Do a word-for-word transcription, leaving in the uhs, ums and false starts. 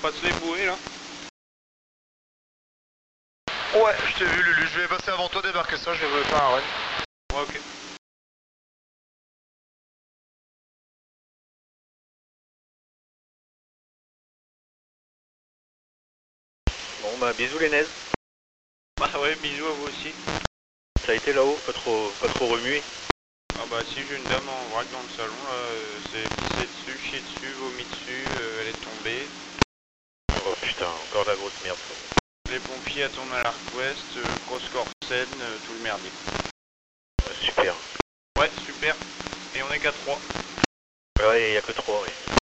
fasse les bouées là. Ouais, je t'ai vu Lulu, je vais passer avant toi, débarquer ça, je vais faire un run. Ouais, ok. Bon bah bisous les neiges. Bah ouais, bisous à vous aussi. Ça a été là-haut, pas trop, pas trop remué. Ah bah si, j'ai une dame en vrac dans le salon là, euh, c'est pissé dessus, chié dessus, vomi dessus, euh, elle est tombée. Oh putain, encore de la grosse merde. Les pompiers attendent à l'Arc Ouest, euh, grosse Corsen, euh, tout le merdier. Ouais, super. Ouais, super. Et on est qu'à trois. Ouais, il y a que trois, oui.